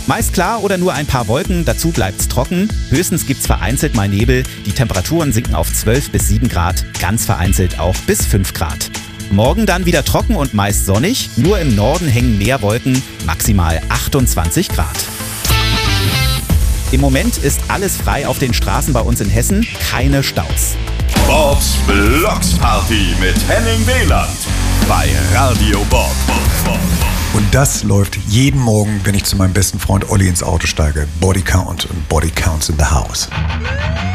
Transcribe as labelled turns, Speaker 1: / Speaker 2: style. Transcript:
Speaker 1: Meist klar oder nur ein paar Wolken, dazu bleibt's trocken. Höchstens gibt's vereinzelt mal Nebel. Die Temperaturen sinken auf 12 bis 7 Grad, ganz vereinzelt auch bis 5 Grad. Morgen dann wieder trocken und meist sonnig. Nur im Norden hängen mehr Wolken, maximal 28 Grad. Im Moment ist alles frei auf den Straßen bei uns in Hessen, keine Staus.
Speaker 2: Bobs Blocksparty mit Henning Wieland bei Radio Bob.
Speaker 3: Und das läuft jeden Morgen, wenn ich zu meinem besten Freund Olli ins Auto steige. Body Count und Body Counts in the House.